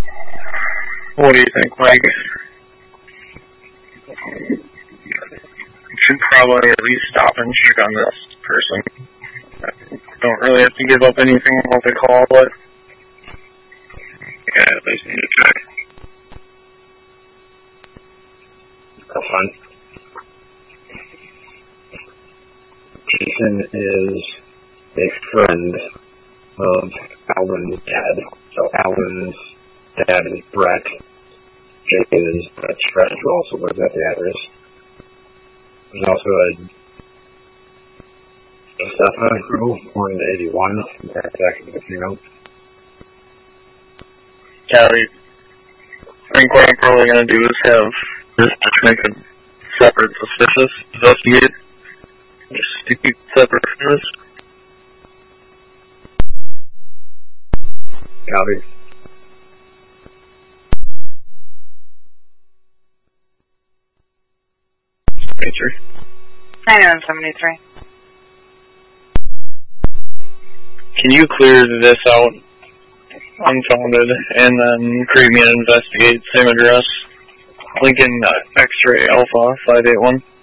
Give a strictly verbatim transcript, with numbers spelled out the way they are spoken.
What do you think, Mike? Should probably at least stop and check on this person. I don't really have to give up anything on what they call, but yeah, at least need to check. That's fine. Jason is a friend of Alvin's dad. So Alvin's dad is Brett. Jason is Brett's friend who also lives at the address. There's also a Josefa who born in eighty-one. That's actually the female. Yeah, I think what I'm probably going to do is have this just make a separate suspicious investigate. Just to keep separate from this. Copy. seventy-three. ninety-one seventy-three. Can you clear this out unfounded and then create me an investigate, same address, Lincoln uh, X-ray Alpha five eight one?